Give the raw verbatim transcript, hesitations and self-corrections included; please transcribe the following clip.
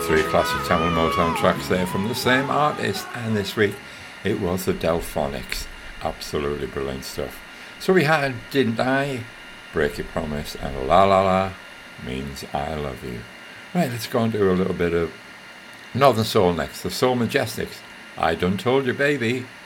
three classic Tamil Motown tracks there from the same artist, and this week it was the Delphonics. Absolutely brilliant stuff. So we had Didn't I, Break Your Promise, and La La La means I love you. Right, let's go and do a little bit of Northern Soul next. The Soul Majestics, I Done Told You Baby.